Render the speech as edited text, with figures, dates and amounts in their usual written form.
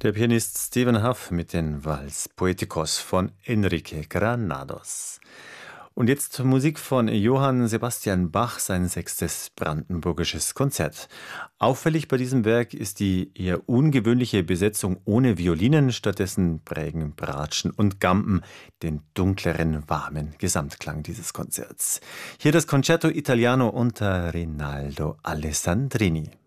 Der Pianist Stephen Huff mit den Vals Poeticos von Enrique Granados. Und jetzt Musik von Johann Sebastian Bach, sein 6. Brandenburgisches Konzert. Auffällig bei diesem Werk ist die eher ungewöhnliche Besetzung ohne Violinen, stattdessen prägen Bratschen und Gamben den dunkleren, warmen Gesamtklang dieses Konzerts. Hier das Concerto Italiano unter Rinaldo Alessandrini.